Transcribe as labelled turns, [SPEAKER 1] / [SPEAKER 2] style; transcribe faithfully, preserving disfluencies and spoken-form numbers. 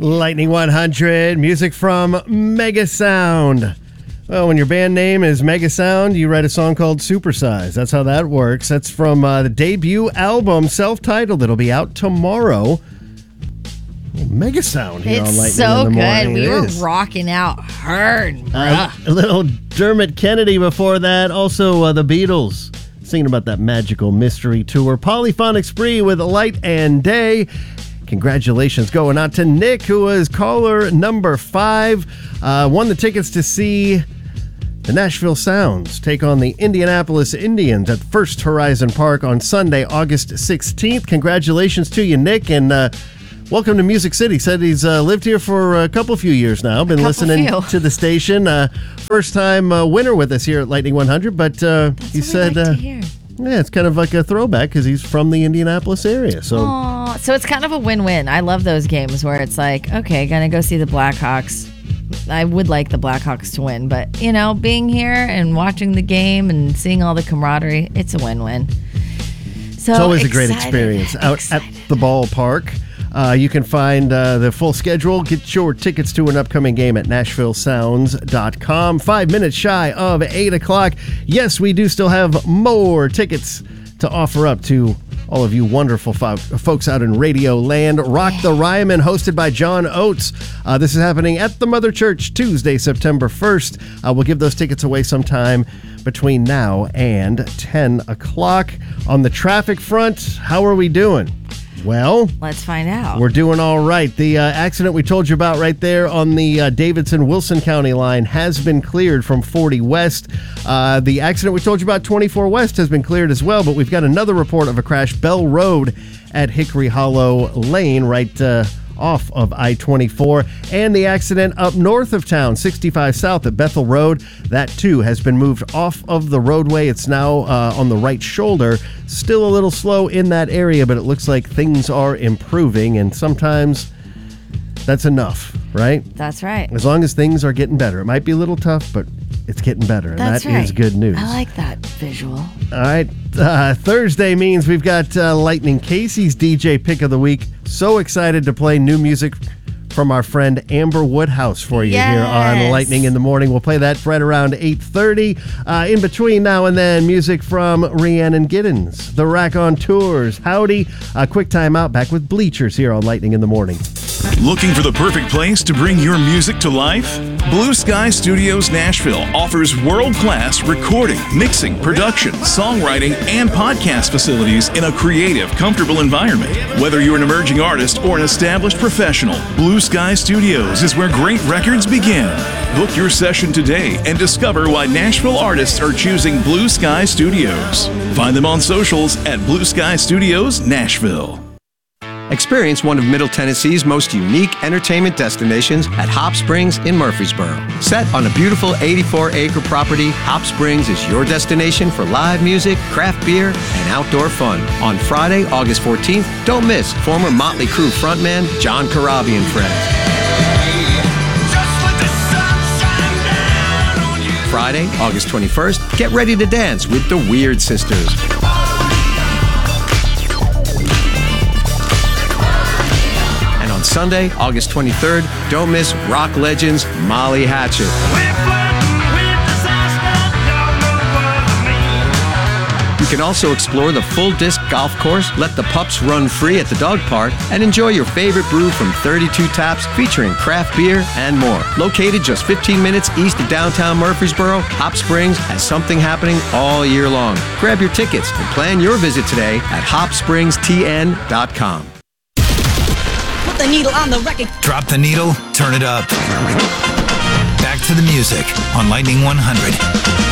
[SPEAKER 1] Lightning one hundred, music from Mega Sound. Well, when your band name is Mega Sound, you write a song called Supersize. That's how that works. That's from uh, the debut album, self-titled. It'll be out tomorrow. Mega Sound here
[SPEAKER 2] it's
[SPEAKER 1] on Lightning
[SPEAKER 2] so
[SPEAKER 1] in the Morning.
[SPEAKER 2] good. We
[SPEAKER 1] it
[SPEAKER 2] were
[SPEAKER 1] is.
[SPEAKER 2] rocking out hard,
[SPEAKER 1] Uh, a little Dermot Kennedy before that. Also, uh, the Beatles singing about that magical mystery tour. Polyphonic Spree with Light and Day. Congratulations going out to Nick, who was caller number five. Uh, won the tickets to see the Nashville Sounds take on the Indianapolis Indians at First Horizon Park on Sunday, August sixteenth. Congratulations to you, Nick, and uh, welcome to Music City. Said he's uh, lived here for a couple few years now. Been listening
[SPEAKER 2] few.
[SPEAKER 1] to the station. Uh, first time uh, winner with us here at Lightning one hundred, but uh,
[SPEAKER 2] That's
[SPEAKER 1] he
[SPEAKER 2] what
[SPEAKER 1] said,
[SPEAKER 2] we like
[SPEAKER 1] uh,
[SPEAKER 2] to hear.
[SPEAKER 1] yeah, it's kind of like a throwback because he's from the Indianapolis area. So.
[SPEAKER 2] Aw, so it's kind of a win-win. I love those games where it's like, okay, gonna go see the Blackhawks. I would like the Blackhawks to win, but, you know, being here and watching the game and seeing all the camaraderie, it's a win-win. So
[SPEAKER 1] It's always a great
[SPEAKER 2] excited,
[SPEAKER 1] experience out
[SPEAKER 2] excited.
[SPEAKER 1] at the ballpark. Uh, you can find uh, the full schedule. Get your tickets to an upcoming game at nashville sounds dot com. Five minutes shy of eight o'clock. Yes, we do still have more tickets to offer up to all of you wonderful fo- folks out in Radio Land. Rock the Ryman, hosted by John Oates. Uh, this is happening at the Mother Church Tuesday, September first. Uh, we'll give those tickets away sometime between now and ten o'clock. On the traffic front, how are we doing? Well,
[SPEAKER 2] Let's find out.
[SPEAKER 1] we're doing all right. The uh, accident we told you about right there on the uh, Davidson-Wilson County line has been cleared from forty West. Uh, the accident we told you about, twenty-four West, has been cleared as well, but we've got another report of a crash, Bell Road at Hickory Hollow Lane, right uh, off of I twenty-four. And the accident up north of town, sixty-five South at Bethel Road, that too has been moved off of the roadway. It's now uh, on the right shoulder. Still a little slow in that area, but it looks like things are improving, and sometimes that's enough, right?
[SPEAKER 2] That's right.
[SPEAKER 1] As long as things are getting better. It might be a little tough, but it's getting better, and
[SPEAKER 2] That's
[SPEAKER 1] that
[SPEAKER 2] right.
[SPEAKER 1] is good news.
[SPEAKER 2] I like that visual.
[SPEAKER 1] All right, uh, Thursday means we've got uh, Lightning Casey's D J Pick of the Week. So excited to play new music from our friend Amber Woodhouse for you
[SPEAKER 2] Yes.
[SPEAKER 1] here on Lightning in the Morning. We'll play that right around eight thirty. Uh, in between now and then, music from Rhiannon Giddens, The Rack on Tours, Howdy. A quick time out, back with Bleachers here on Lightning in the Morning.
[SPEAKER 3] Looking for the perfect place to bring your music to life? Blue Sky Studios Nashville offers world-class recording, mixing, production, songwriting, and podcast facilities in a creative, comfortable environment. Whether you're an emerging artist or an established professional, Blue Sky Studios is where great records begin. Book your session today and discover why Nashville artists are choosing Blue Sky Studios. Find them on socials at Blue Sky Studios Nashville.
[SPEAKER 4] Experience one of Middle Tennessee's most unique entertainment destinations at Hop Springs in Murfreesboro. Set on a beautiful eighty-four acre property, Hop Springs is your destination for live music, craft beer, and outdoor fun. On Friday, August fourteenth, don't miss former Motley Crue frontman John Corabi and friends. Friday, August twenty-first, get ready to dance with the Weird Sisters. Sunday, August twenty-third, don't miss rock legends Molly Hatchet. You can also explore the full disc golf course, let the pups run free at the dog park, and enjoy your favorite brew from thirty-two Taps featuring craft beer and more. Located just fifteen minutes east of downtown Murfreesboro, Hop Springs has something happening all year long. Grab your tickets and plan your visit today at hop springs t n dot com.
[SPEAKER 5] The needle on the record.
[SPEAKER 6] Drop the needle, turn it up. Back to the music on Lightning one hundred.